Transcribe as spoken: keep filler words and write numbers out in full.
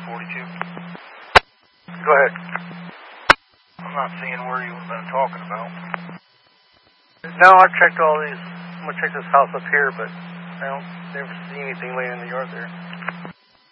forty-two. Go ahead. I'm not seeing where you've been talking about. No, I've checked all these. I'm going to check this house up here, but I don't never see anything laying in the yard there.